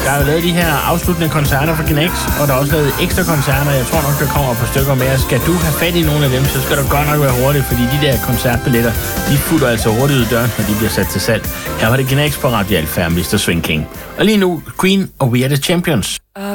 Der er jo lavet de her afsluttende koncerter for Gnex, og der er også lavet ekstra koncerter. Jeg tror nok, der kommer et par stykker mere. Skal du have fat i nogle af dem, så skal du godt nok være hurtigt, fordi de der koncertbilletter, de futter altså hurtigt ud af døren, når de bliver sat til salg. Her var det Gnex på Radio Alfa, Mr. Swing King. Og lige nu, Queen og We Are The Champions.